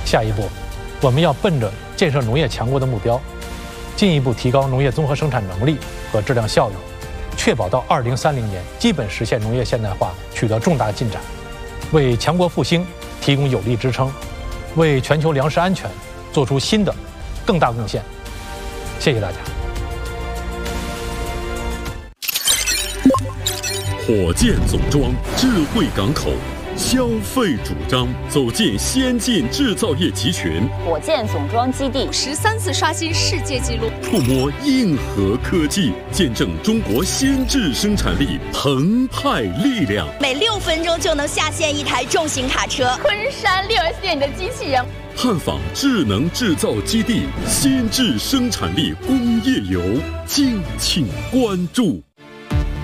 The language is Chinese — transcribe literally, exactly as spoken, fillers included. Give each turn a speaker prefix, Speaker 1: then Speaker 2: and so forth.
Speaker 1: 下一步，我们要奔着建设农业强国的目标，进一步提高农业综合生产能力和质量效益，确保到二零三零年基本实现农业现代化取得重大进展，为强国复兴提供有力支撑，为全球粮食安全做出新的更大贡献。谢谢大家。
Speaker 2: 火箭总装，智慧港口，消费主张，走进先进制造业集群。
Speaker 3: 火箭总装基地
Speaker 4: 十三次刷新世界纪录，
Speaker 2: 触摸硬核科技，见证中国先制生产力澎湃力量。
Speaker 5: 每六分钟就能下线一台重型卡车。
Speaker 4: 昆山六 S 店里的机器人。
Speaker 2: 探访智能制造基地，先制生产力工业游，敬请关注。